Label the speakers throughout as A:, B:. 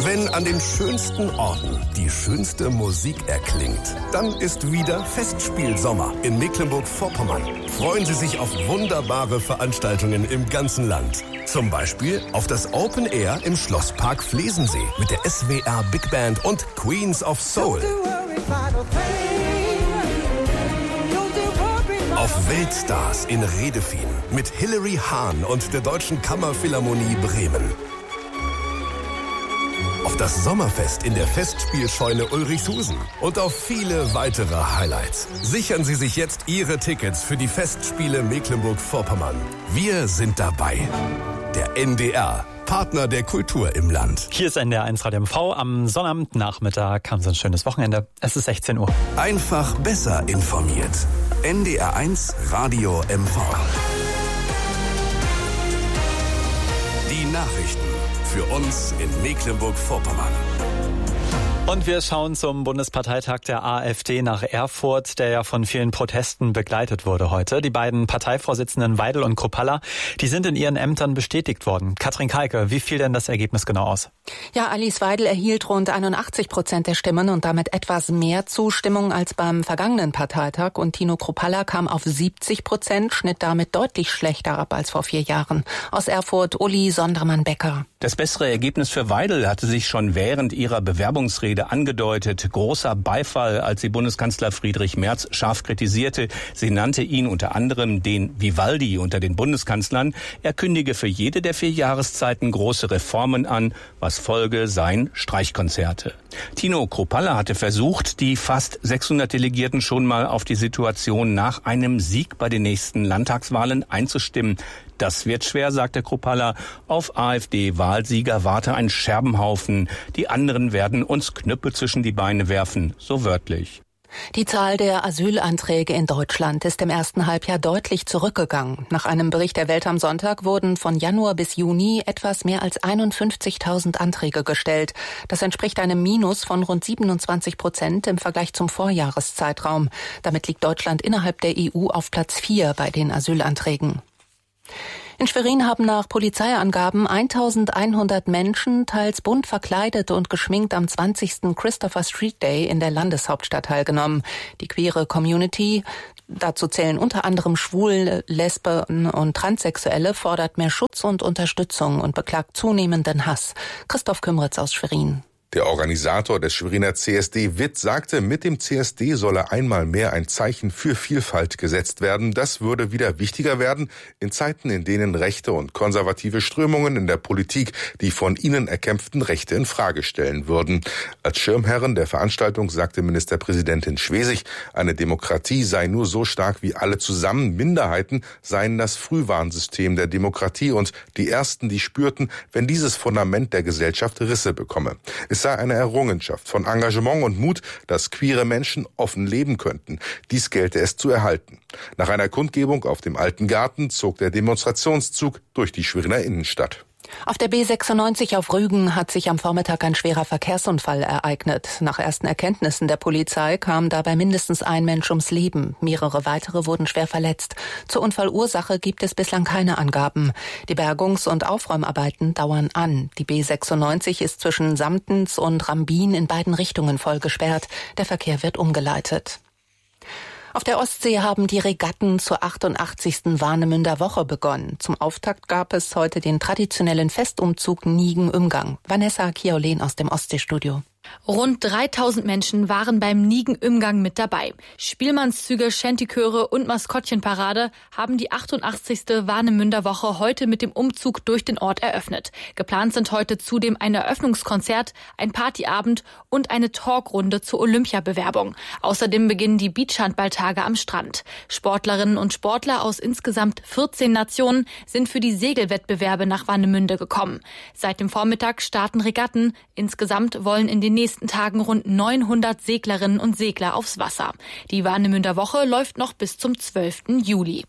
A: Wenn an den schönsten Orten die schönste Musik erklingt, dann ist wieder Festspielsommer in Mecklenburg-Vorpommern. Freuen Sie sich auf wunderbare Veranstaltungen im ganzen Land. Zum Beispiel auf das Open Air im Schlosspark Flesensee mit der SWR Big Band und Queens of Soul. Auf Weltstars in Redefien mit Hilary Hahn und der Deutschen Kammerphilharmonie Bremen. Auf das Sommerfest in der Festspielscheune Ulrichshusen und auf viele weitere Highlights. Sichern Sie sich jetzt Ihre Tickets für die Festspiele Mecklenburg-Vorpommern. Wir sind dabei. Der NDR, Partner der Kultur im Land.
B: Hier ist NDR 1 Radio MV. Am Sonnabendnachmittag haben Sie ein schönes Wochenende. Es ist 16 Uhr.
A: Einfach besser informiert. NDR 1 Radio MV. Die Nachrichten für uns in Mecklenburg-Vorpommern.
B: Und wir schauen zum Bundesparteitag der AfD nach Erfurt, der ja von vielen Protesten begleitet wurde heute. Die beiden Parteivorsitzenden Weidel und Kruppalla, die sind in ihren Ämtern bestätigt worden. Katrin Kalke, wie fiel denn das Ergebnis genau aus?
C: Ja, Alice Weidel erhielt rund 81% der Stimmen und damit etwas mehr Zustimmung als beim vergangenen Parteitag. Und Tino Kruppalla kam auf 70%, schnitt damit deutlich schlechter ab als vor 4 Jahren. Aus Erfurt, Uli Sondermann-Becker.
D: Das bessere Ergebnis für Weidel hatte sich schon während ihrer Bewerbungsrede angedeutet. Großer Beifall, als sie Bundeskanzler Friedrich Merz scharf kritisierte. Sie nannte ihn unter anderem den Vivaldi unter den Bundeskanzlern. Er kündige für jede der 4 Jahreszeiten große Reformen an, was Folge seien Streichkonzerte. Tino Kruppalla hatte versucht, die fast 600 Delegierten schon mal auf die Situation nach einem Sieg bei den nächsten Landtagswahlen einzustimmen. Das wird schwer, sagte Kruppalla. Auf AfD-Wahlsieger warte ein Scherbenhaufen. Die anderen werden uns Knüppel zwischen die Beine werfen, so wörtlich.
C: Die Zahl der Asylanträge in Deutschland ist im ersten Halbjahr deutlich zurückgegangen. Nach einem Bericht der Welt am Sonntag wurden von Januar bis Juni etwas mehr als 51.000 Anträge gestellt. Das entspricht einem Minus von rund 27% im Vergleich zum Vorjahreszeitraum. Damit liegt Deutschland innerhalb der EU auf Platz 4 bei den Asylanträgen. In Schwerin haben nach Polizeiangaben 1100 Menschen, teils bunt verkleidet und geschminkt, am 20. Christopher Street Day in der Landeshauptstadt teilgenommen. Die queere Community, dazu zählen unter anderem Schwule, Lesben und Transsexuelle, fordert mehr Schutz und Unterstützung und beklagt zunehmenden Hass. Christoph Kümritz aus Schwerin.
E: Der Organisator des Schweriner CSD Witt sagte, mit dem CSD solle einmal mehr ein Zeichen für Vielfalt gesetzt werden. Das würde wieder wichtiger werden in Zeiten, in denen rechte und konservative Strömungen in der Politik die von ihnen erkämpften Rechte in Frage stellen würden. Als Schirmherrin der Veranstaltung sagte Ministerpräsidentin Schwesig, eine Demokratie sei nur so stark wie alle zusammen. Minderheiten seien das Frühwarnsystem der Demokratie und die Ersten, die spürten, wenn dieses Fundament der Gesellschaft Risse bekomme. Es sei eine Errungenschaft von Engagement und Mut, dass queere Menschen offen leben könnten. Dies gelte es zu erhalten. Nach einer Kundgebung auf dem Alten Garten zog der Demonstrationszug durch die Schweriner Innenstadt.
C: Auf der B96 auf Rügen hat sich am Vormittag ein schwerer Verkehrsunfall ereignet. Nach ersten Erkenntnissen der Polizei kam dabei mindestens ein Mensch ums Leben. Mehrere weitere wurden schwer verletzt. Zur Unfallursache gibt es bislang keine Angaben. Die Bergungs- und Aufräumarbeiten dauern an. Die B96 ist zwischen Samtens und Rambin in beiden Richtungen voll gesperrt. Der Verkehr wird umgeleitet. Auf der Ostsee haben die Regatten zur 88. Warnemünder Woche begonnen. Zum Auftakt gab es heute den traditionellen Festumzug Nigen-Umgang. Vanessa Kiolen aus dem Ostseestudio.
F: Rund 3000 Menschen waren beim Nigen-Umgang mit dabei. Spielmannszüge, Shantychöre und Maskottchenparade haben die 88. Warnemünder Woche heute mit dem Umzug durch den Ort eröffnet. Geplant sind heute zudem ein Eröffnungskonzert, ein Partyabend und eine Talkrunde zur Olympiabewerbung. Außerdem beginnen die Beachhandballtage am Strand. Sportlerinnen und Sportler aus insgesamt 14 Nationen sind für die Segelwettbewerbe nach Warnemünde gekommen. Seit dem Vormittag starten Regatten. Insgesamt wollen in den nächsten Tagen rund 900 Seglerinnen und Segler aufs Wasser. Die Warnemünder Woche läuft noch bis zum 12. Juli.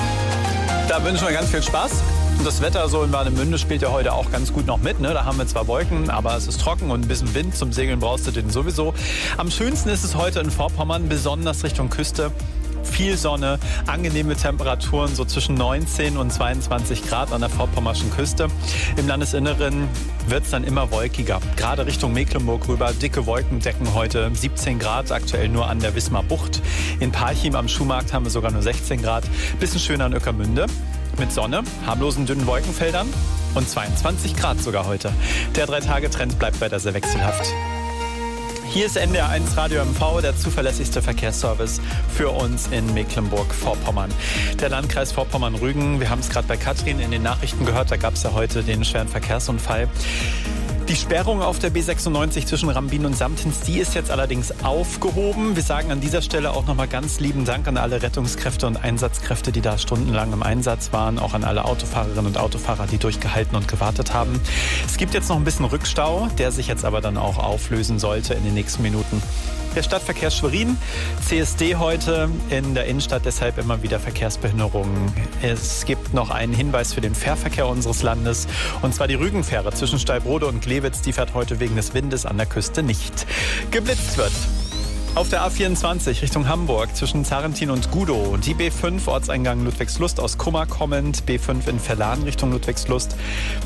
B: Da wünschen wir ganz viel Spaß. Und das Wetter so in Warnemünde spielt ja heute auch ganz gut noch mit. Ne? Da haben wir zwar Wolken, aber es ist trocken und ein bisschen Wind. Zum Segeln brauchst du den sowieso. Am schönsten ist es heute in Vorpommern, besonders Richtung Küste. viel Sonne, angenehme Temperaturen, so zwischen 19 und 22 Grad an der vorpommerschen Küste. Im Landesinneren wird es dann immer wolkiger. Gerade Richtung Mecklenburg rüber, dicke Wolkendecken heute, 17 Grad, aktuell nur an der Wismar Bucht. In Parchim am Schuhmarkt haben wir sogar nur 16 Grad. Bisschen schöner in Ueckermünde mit Sonne, harmlosen dünnen Wolkenfeldern und 22 Grad sogar heute. Der 3-Tage-Trend bleibt weiter sehr wechselhaft. Hier ist NDR1 Radio MV, der zuverlässigste Verkehrsservice für uns in Mecklenburg-Vorpommern. Der Landkreis Vorpommern-Rügen, wir haben es gerade bei Katrin in den Nachrichten gehört, da gab es ja heute den schweren Verkehrsunfall. Die Sperrung auf der B96 zwischen Rambin und Samtens, die ist jetzt allerdings aufgehoben. Wir sagen an dieser Stelle auch nochmal ganz lieben Dank an alle Rettungskräfte und Einsatzkräfte, die da stundenlang im Einsatz waren. Auch an alle Autofahrerinnen und Autofahrer, die durchgehalten und gewartet haben. Es gibt jetzt noch ein bisschen Rückstau, der sich jetzt aber dann auch auflösen sollte in den nächsten Minuten. Der Stadtverkehr Schwerin, CSD heute in der Innenstadt, deshalb immer wieder Verkehrsbehinderungen. Es gibt noch einen Hinweis für den Fährverkehr unseres Landes, und zwar die Rügenfähre zwischen Stallbrode und Glewitz, die fährt heute wegen des Windes an der Küste nicht. Geblitzt wird auf der A24 Richtung Hamburg zwischen Zarentin und Gudow. Die B5 Ortseingang Ludwigslust aus Kummer kommend. B5 in Verlan Richtung Ludwigslust.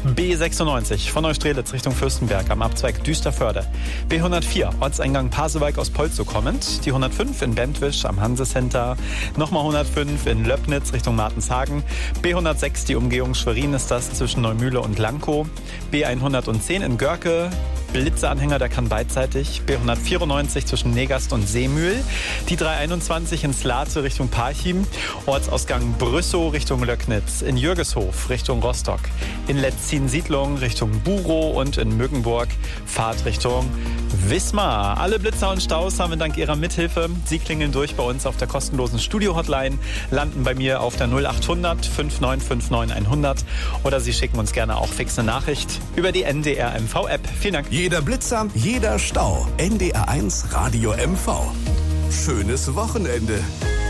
B: B96 von Neustrelitz Richtung Fürstenberg am Abzweig Düsterförde. B104 Ortseingang Pasewalk aus Polzow kommend. Die 105 in Bentwisch am Hansecenter. Nochmal 105 in Löbnitz Richtung Martenshagen. B106 die Umgehung Schwerin ist das zwischen Neumühle und Lankow. B110 in Görke. Blitzeanhänger, der kann beidseitig. B194 zwischen Negast und Seemühl. Die 321 in Slate Richtung Parchim. Ortsausgang Brüssow Richtung Löcknitz. In Jürgeshof Richtung Rostock. In Letzin-Siedlung Richtung Burow und in Müggenburg Fahrt Richtung Wismar. Alle Blitzer und Staus haben wir dank Ihrer Mithilfe. Sie klingeln durch bei uns auf der kostenlosen Studio-Hotline, landen bei mir auf der 0800 5959 100 oder Sie schicken uns gerne auch fix eine Nachricht über die NDR MV-App. Vielen Dank.
A: Jeder Blitzer, jeder Stau. NDR1 Radio MV. Schönes Wochenende.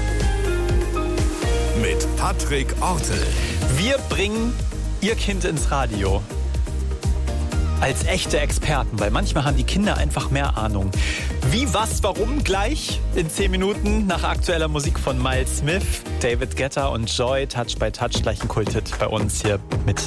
A: Mit Patrick Ortel.
B: Wir bringen Ihr Kind ins Radio. Als echte Experten, weil manchmal haben die Kinder einfach mehr Ahnung. Wie, was, warum? Gleich in 10 Minuten nach aktueller Musik von Miles Smith, David Guetta und Joy, Touch by Touch, gleich ein Kulthit bei uns hier mit